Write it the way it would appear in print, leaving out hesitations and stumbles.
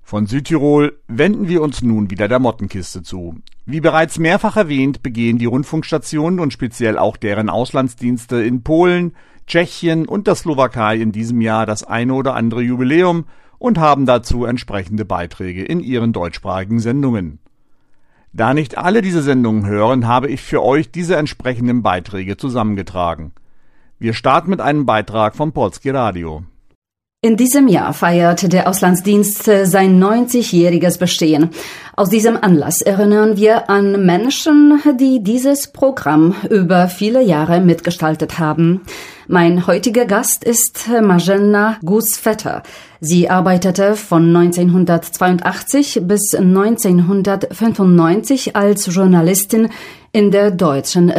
Von Südtirol wenden wir uns nun wieder der Mottenkiste zu. Wie bereits mehrfach erwähnt, begehen die Rundfunkstationen und speziell auch deren Auslandsdienste in Polen, Tschechien und der Slowakei in diesem Jahr das eine oder andere Jubiläum und haben dazu entsprechende Beiträge in ihren deutschsprachigen Sendungen. Da nicht alle diese Sendungen hören, habe ich für euch diese entsprechenden Beiträge zusammengetragen. Wir starten mit einem Beitrag vom Polskie Radio. In diesem Jahr feiert der Auslandsdienst sein 90-jähriges Bestehen. Aus diesem Anlass erinnern wir an Menschen, die dieses Programm über viele Jahre mitgestaltet haben. Mein heutiger Gast ist Marzena Guss-Vetter. Sie arbeitete von 1982 bis 1995 als Journalistin in der Deutschen